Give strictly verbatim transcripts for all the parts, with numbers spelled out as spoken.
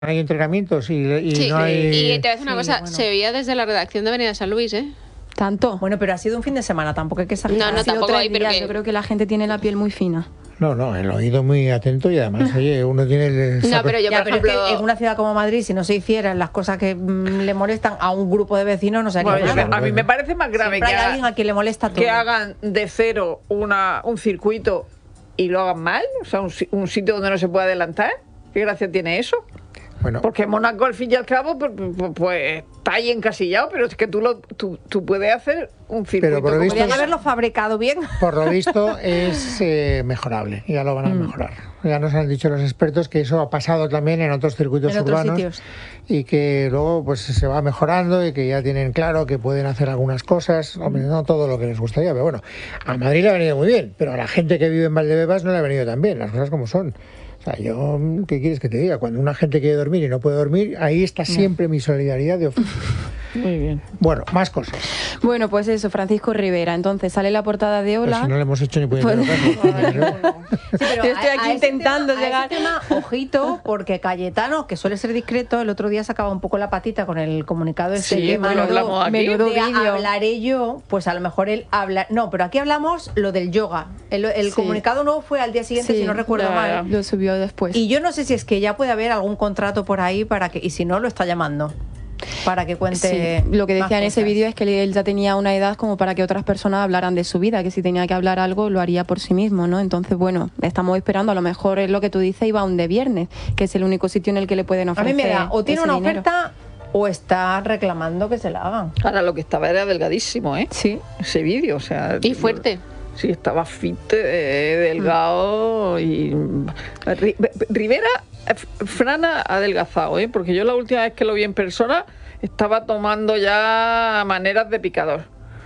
hay entrenamientos y, y sí, no hay... y te voy a decir una Sí, cosa, bueno. se veía desde la redacción de Avenida San Luis, ¿eh? ¿Tanto? Bueno, pero ha sido un fin de semana, tampoco hay que exagerar. No, no, Ha sido tampoco tres hay, pero días. que- Yo creo que la gente tiene la piel muy fina. No, no, el oído muy atento y además, oye, uno tiene... El... No, pero yo, Ya, por pero ejemplo... es que en una ciudad como Madrid, si no se hicieran las cosas que mm, le molestan a un grupo de vecinos, no se haría Bueno, yo- nada. a mí me parece más grave Siempre que, hay haga- alguien a quien le molesta todo. que hagan de cero una, un circuito y lo hagan mal, o sea, un, si- un sitio donde no se puede adelantar. ¿Qué gracia tiene eso? Bueno, Porque Mónaco, al fin y al cabo, pues, pues- pues está ahí encasillado, pero es que tú, lo, tú, tú puedes hacer un circuito. por lo como visto- Podrían quieras. haberlo fabricado bien. por lo visto es eh, mejorable, ya lo van a Mm. mejorar. Ya nos han dicho los expertos que eso ha pasado también en otros circuitos En otros urbanos sitios. y que luego pues se va mejorando y que ya tienen claro que pueden hacer algunas cosas, hombre, no todo lo que les gustaría, pero bueno, a Madrid le ha venido muy bien, pero a la gente que vive en Valdebebas no le ha venido tan bien, las cosas como son. O sea, yo, ¿qué quieres que te diga? Cuando una gente quiere dormir y no puede dormir, ahí está siempre mi solidaridad de oficio. Muy bien. Bueno, más cosas. Bueno, pues eso, Francisco Rivera. Entonces sale la portada de Pero Hola. si no le hemos hecho ni Pues- puñetero caso. Sí, pero Yo estoy a- aquí a ese intentando tema- llegar. A ese tema, ojito, porque Cayetano, que suele ser discreto, el otro día sacaba un poco la patita con el comunicado este Sí, que pues lo mandó. hablamos aquí. menudo De vídeo. hablaré yo, pues a lo mejor él habla. No, pero aquí hablamos lo del yoga. El, el Sí. comunicado nuevo fue al día siguiente, Sí, si no recuerdo ya, mal. Lo subió después. Y yo no sé si es que ya puede haber algún contrato por ahí para que, y si no, lo está llamando para que cuente. Sí, lo que más decía en ese cosas. vídeo es que él ya tenía una edad como para que otras personas hablaran de su vida, que si tenía que hablar algo lo haría por sí mismo, ¿no? Entonces, bueno, estamos esperando, a lo mejor es lo que tú dices, iba un de viernes, que es el único sitio en el que le pueden A ofrecer mí me da, o tiene ese una dinero. oferta o está reclamando que se la hagan. Ahora lo que estaba era delgadísimo, ¿eh? Sí. Ese vídeo, o sea... Y fuerte. Sí, estaba fit, eh, delgado y... Ri- Rivera, eh, Fran ha adelgazado, ¿eh? Porque yo la última vez que lo vi en persona estaba tomando ya maneras de picador.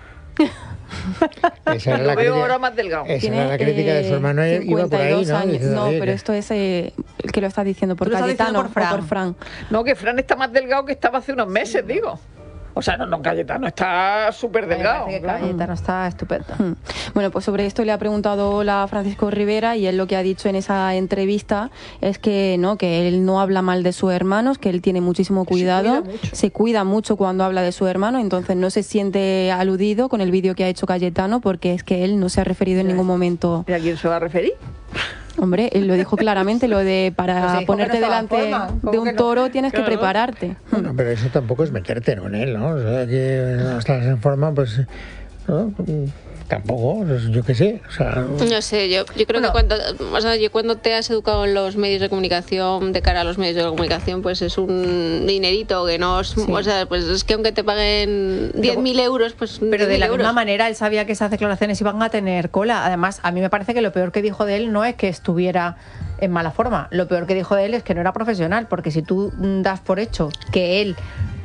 Esa era Lo la veo crítica- ahora más delgado. Esa Tiene, era la crítica de su eh, hermano, iba por ahí, cincuenta y dos ¿no? años. Diciendo, No, oye, pero que- esto es eh, el que lo está diciendo por Tú lo estás Cayetano diciendo por o Fran. por Fran. No, que Fran está más delgado que estaba hace unos meses, digo. O sea, no, no, Cayetano está súper Me delgado. parece que claro. Cayetano está estupendo. Hmm. Bueno, pues sobre esto le ha preguntado la Francisco Rivera y él lo que ha dicho en esa entrevista es que no, que él no habla mal de sus hermanos, que él tiene muchísimo cuidado, cuida mucho. se cuida mucho cuando habla de su hermano, entonces no se siente aludido con el vídeo que ha hecho Cayetano porque es que él no se ha referido en ningún momento. ¿Y a quién se va a referir? Hombre, él lo dijo claramente, lo de Pues se para dijo que ponerte no estaba en delante forma. ¿Cómo de un que no? toro tienes Claro. que prepararte. Bueno, pero eso tampoco es meterte con él, ¿no? O sea, que no estás en forma, pues... ¿no? Tampoco, pues, yo qué sé. O sea, No sé, yo, yo creo Bueno. que cuando, o sea, yo cuando te has educado en los medios de comunicación, de cara a los medios de comunicación, pues es un dinerito que no es, o sea, pues es que aunque te paguen diez mil euros, pues Pero de diez mil la euros. misma manera él sabía que esas declaraciones iban a tener cola. Además, a mí me parece que lo peor que dijo de él no es que estuviera en mala forma. Lo peor que dijo de él es que no era profesional, porque si tú mm, das por hecho que él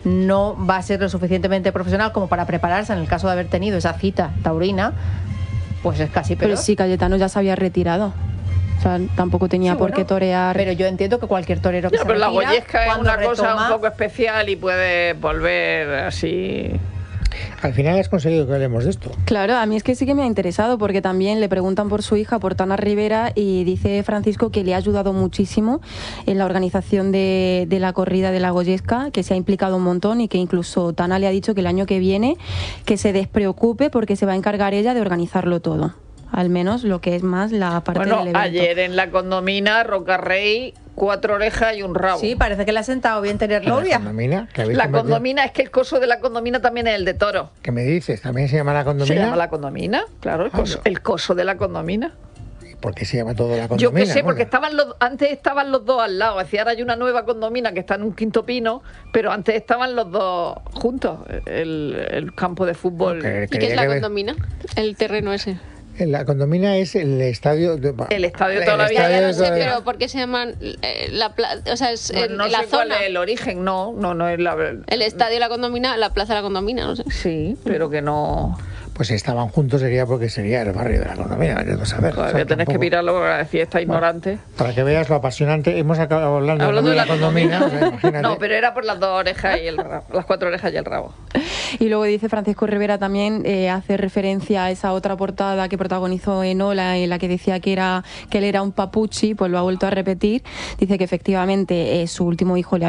no va a ser lo suficientemente profesional como para prepararse en el caso de haber tenido esa cita taurina, pues es casi peor. Pero sí, Cayetano ya se había retirado. O sea, tampoco tenía Sí, por bueno, qué torear. Pero yo entiendo que cualquier torero que Ya, se pero la retira, goyesca es cuando una cosa retoma- un poco especial y puede volver así... al final has conseguido que hablemos de esto. Claro, a mí es que sí que me ha interesado porque también le preguntan por su hija, por Tana Rivera, y dice Francisco que le ha ayudado muchísimo en la organización de, de la corrida de la Goyesca, que se ha implicado un montón y que incluso Tana le ha dicho que el año que viene que se despreocupe porque se va a encargar ella de organizarlo todo. Al menos lo que es más la parte Bueno, del evento. ayer en la condomina, Rocarrey, cuatro orejas y un rabo. Sí, parece que le ha sentado bien tener La novia. condomina, que habéis La convertido- condomina, es que el coso de la condomina también es el de toro. ¿Qué me dices? ¿También se llama la ¿Se condomina? llama la condomina? Claro, el Ah, coso, no. el coso de la condomina. ¿Por qué se llama todo la Yo condomina? qué sé, porque Bueno, estaban los, antes estaban los dos al lado. Es decir, ahora hay una nueva condomina que está en un quinto pino, pero antes estaban los dos juntos. El, el campo de fútbol. que- ¿Y qué creía es la que ve- condomina? El terreno ese. La condomina es el estadio... de- El estadio de toda la vida. estadio Ya de no sé, toda la- Pero ¿por qué se llaman eh, la plaza? O sea, es No, en, no en la sé cuál zona. es el origen, no, no, no es la... El estadio de la condomina, la plaza de la condomina, no sé. Sí, pero que no... Pues si estaban juntos sería porque sería el barrio de la condomina, vete tú a saber. Todavía O sea, tenés que tampoco- mirarlo para decir esta ignorante. Para que veas lo apasionante, hemos acabado hablando, Hablando de la de la condomina, o sea, imagínate. No, pero era por las dos orejas y el rabo, las cuatro orejas y el rabo. Y luego dice Francisco Rivera también, eh, hace referencia a esa otra portada que protagonizó en Ola, en la que decía que era que él era un papuchi, pues lo ha vuelto a repetir. Dice que efectivamente eh, su último hijo le